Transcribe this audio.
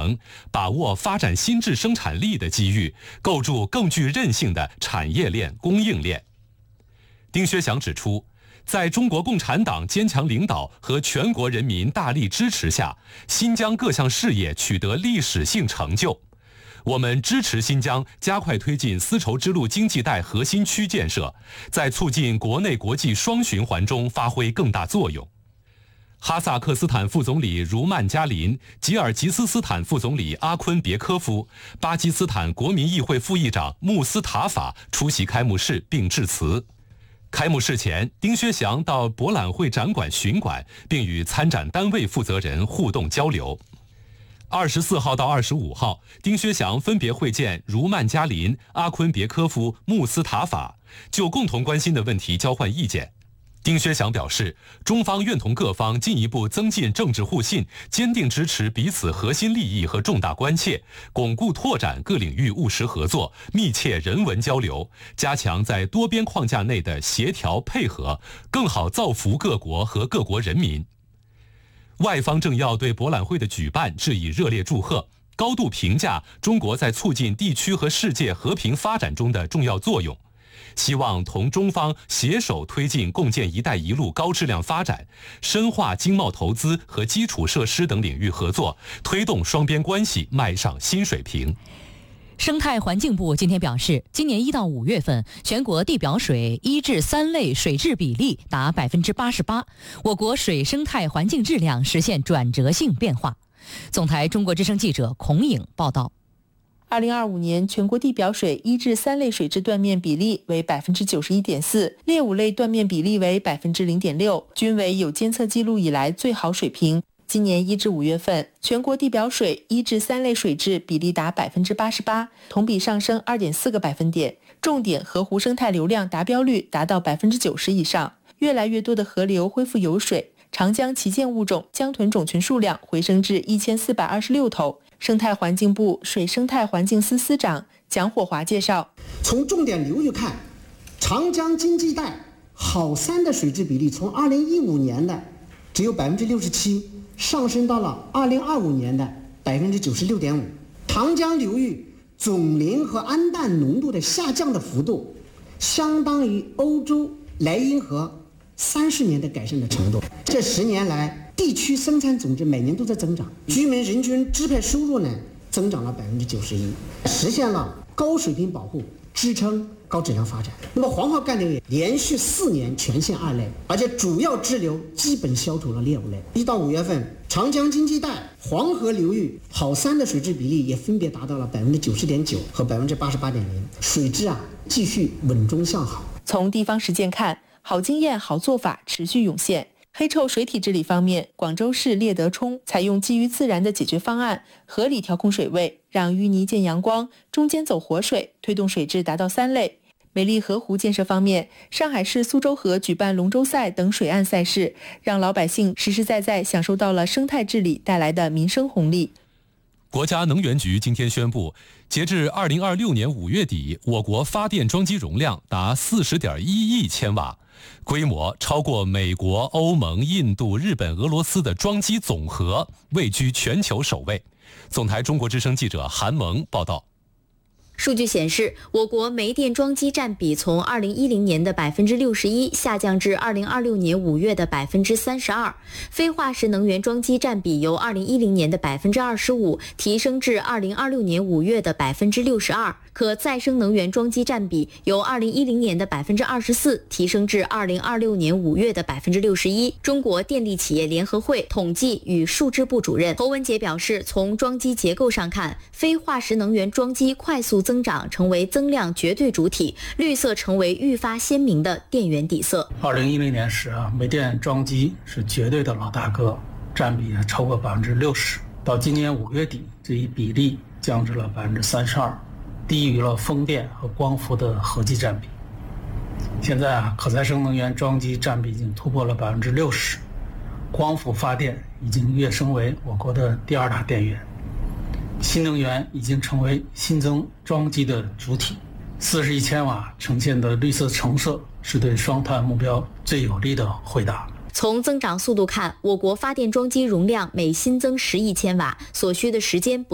能，把握发展新质生产力的机遇，构筑更具韧性的产业链、供应链。丁薛祥指出，在中国共产党坚强领导和全国人民大力支持下，新疆各项事业取得历史性成就。我们支持新疆加快推进丝绸之路经济带核心区建设，在促进国内国际双循环中发挥更大作用。哈萨克斯坦副总理茹曼加林、吉尔吉斯斯坦副总理阿昆别科夫、巴基斯坦国民议会副议长穆斯塔法出席开幕式并致辞。开幕式前，丁薛祥到博览会展馆巡馆，并与参展单位负责人互动交流。24号到25号，丁薛祥分别会见茹曼加林、阿昆别科夫、穆斯塔法，就共同关心的问题交换意见。丁薛祥表示，中方愿同各方进一步增进政治互信，坚定支持彼此核心利益和重大关切，巩固拓展各领域务实合作，密切人文交流，加强在多边框架内的协调配合，更好造福各国和各国人民。外方政要对博览会的举办致以热烈祝贺，高度评价中国在促进地区和世界和平发展中的重要作用，希望同中方携手推进共建“一带一路”高质量发展，深化经贸投资和基础设施等领域合作，推动双边关系迈上新水平。 生态环境部今天表示，今年1到5月份，全国地表水1至3类水质比例达88%，我国水生态环境质量实现转折性变化。总台中国之声记者孔颖报道。 2025年全国地表水1至3类水质断面比例为91.4%，劣5类断面比例为0.6%，均为有监测记录以来最好水平。今年1至5月份，全国地表水1至3类水质比例达88%，同比上升2.4个百分点。重点河湖生态流量达标率达到90%以上，越来越多的河流恢复有水。长江旗舰物种江豚种群数量回升至1426头。生态环境部水生态环境司司长蒋火华介绍， 从重点流域看，长江经济带好山的水质比例从2015年的只有67%，上升到了2025年的96.5%。长江流域总磷和氨氮浓度的下降的幅度，相当于欧洲莱茵河30年的改善的程度。这10年来，地区生产总值每年都在增长，居民人均支配收入呢增长了91%，实现了高水平保护，支撑高质量发展。那么黄河干流也连续4年全线2类，而且主要支流基本消除了劣5类。1到5月份，长江经济带黄河流域好山的水质比例也分别达到了90.9%和88.0%，水质继续稳中向好。 从地方实践看，好经验、好做法持续涌现。黑臭水体治理方面，广州市猎德冲采用基于自然的解决方案，合理调控水位，让淤泥见阳光，中间走活水，推动水质达到3类。美丽河湖建设方面，上海市苏州河举办龙舟赛等水岸赛事，让老百姓实实在在享受到了生态治理带来的民生红利。 国家能源局今天宣布，截至2026年5月底，我国发电装机容量达40.1亿千瓦，规模超过美国、欧盟、印度、日本、俄罗斯的装机总和，位居全球首位。总台中国之声记者韩萌报道。 数据显示，我国煤电装机占比从2010年的61%下降至2026年5月的32%，非化石能源装机占比由2010年的25%提升至2026年5月的62%，可再生能源装机占比由2010年的24%提升至2026年5月的61%。中国电力企业联合会统计与数支部主任侯文杰表示，从装机结构上看，非化石能源装机快速增长成为增量绝对主体，绿色成为愈发鲜明的电源底色。 2010年时煤电装机是绝对的老大哥，占比超过60%，到今年5月底，这一比例降至了32%，低于了风电和光伏的合计占比。现在可再生能源装机占比已经突破了60%，光伏发电已经跃升为我国的第2大电源。新能源已经成为新增装机的主体，40亿千瓦呈现的绿色橙色是对双碳目标最有力的回答。 从增长速度看，我国发电装机容量每新增10亿千瓦所需的时间